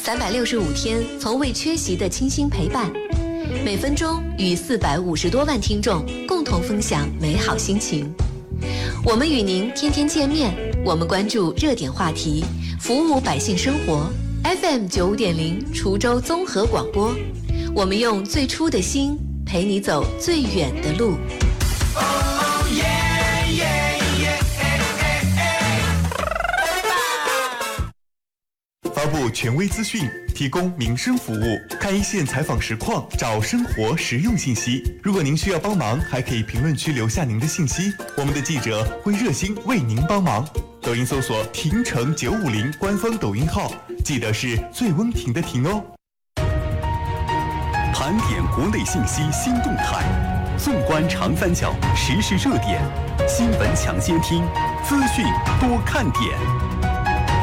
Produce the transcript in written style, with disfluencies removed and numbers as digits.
365天从未缺席的倾心陪伴，每分钟与450多万听众共同分享美好心情。我们与您天天见面，我们关注热点话题，服务百姓生活。FM 95.0滁州综合广播，我们用最初的心陪你走最远的路。 发布权威资讯，提供民生服务，看一线采访实况，找生活实用信息。如果您需要帮忙，还可以评论区留下您的信息，我们的记者会热心为您帮忙。抖音搜索亭城950官方抖音号，记得是最温婷的婷哦。 盘点国内信息新动态，纵观长三角时事热点，新闻抢先听，资讯多看点。